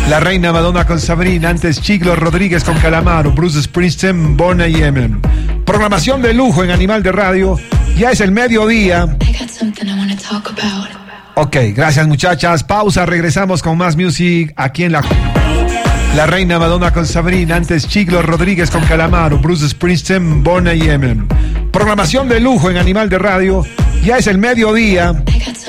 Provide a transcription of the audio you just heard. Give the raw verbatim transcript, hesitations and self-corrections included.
La Reina Madonna con Sabrina, antes Chiclo Rodríguez con Calamaro, Bruce Springsteen, Born I Am. Programación de lujo en Animal de Radio. Ya es el mediodía. Ok, gracias muchachas. Pausa, regresamos con más music aquí en la... La Reina Madonna con Sabrina, antes Chiclo Rodríguez con Calamaro, Bruce Springsteen, Born I Am. Programación de lujo en Animal de Radio. Ya es el mediodía.